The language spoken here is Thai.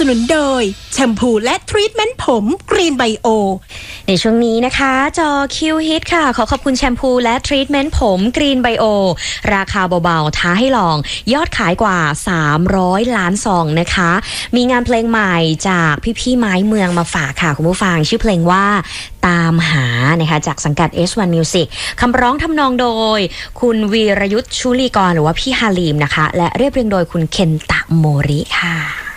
นุนโดยแชมพูและทรีทเมนต์ผมกรีนไบโอในช่วงนี้นะคะจอคิวฮิตค่ะขอบคุณแชมพูและทรีทเมนต์ผมกรีนไบโอราคาเบาๆท้าให้ลองยอดขายกว่า300ล้านซองนะคะมีงานเพลงใหม่จากพี่ไม้เมืองมาฝากค่ะคุณผู้ฟังชื่อเพลงว่าตามหานะคะจากสังกัด S1 Music คำร้องทำนองโดยคุณวีรยุทธ์ชุลีกรหรือว่าพี่ฮาลีมนะคะและเรียบเรียงโดยคุณเคนตะโมริค่ะ